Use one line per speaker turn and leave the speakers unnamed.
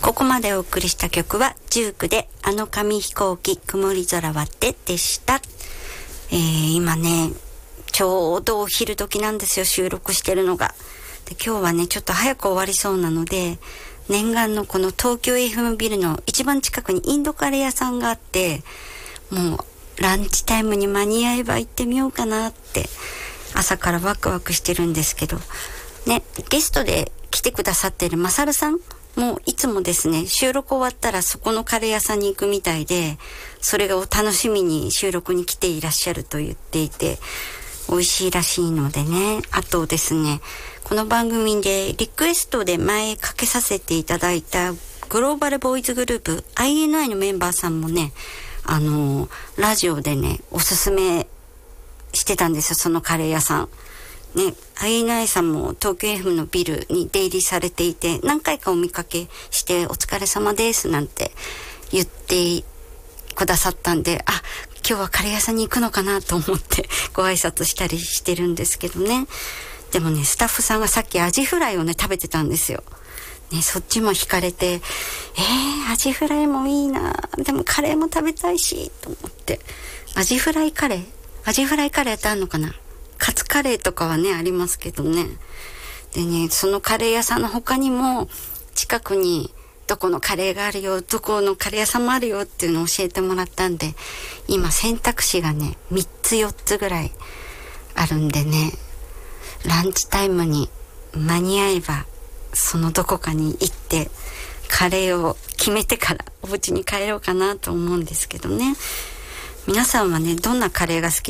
ここまでお送りした曲は19であの紙飛行機曇り空割ってでした。今ねちょうどお昼時なんですよ、収録してるのが。で今日はねちょっと早く終わりそうなので、念願のこの東京 FM ビルの一番近くにインドカレー屋さんがあって、もうランチタイムに間に合えば行ってみようかなって朝からワクワクしてるんですけどね。ゲストで来てくださってるマサルさんもういつもですね、収録終わったらそこのカレー屋さんに行くみたいで、それを楽しみに収録に来ていらっしゃると言っていて、美味しいらしいのでね。あとですね、この番組でリクエストで前かけさせていただいたグローバルボーイズグループ INI のメンバーさんもね、ラジオでねおすすめしてたんですよ、そのカレー屋さんね。INI さんも東京 FM のビルに出入りされていて、何回かお見かけしてお疲れ様ですなんて言ってくださったんで、あ、今日はカレー屋さんに行くのかなと思ってご挨拶したりしてるんですけどね。でもね、スタッフさんがさっきアジフライをね食べてたんですよね。そっちも惹かれて、アジフライもいいな、でもカレーも食べたいしと思って、アジフライカレーってあるのかな。カツカレーとかはねありますけどね。でね、そのカレー屋さんの他にも近くにどこのカレーがあるよ、どこのカレー屋さんもあるよっていうのを教えてもらったんで、今選択肢がね3つ4つぐらいあるんでね、ランチタイムに間に合えばそのどこかに行ってカレーを決めてからお家に帰ろうかなと思うんですけどね。皆さんはねどんなカレーが好き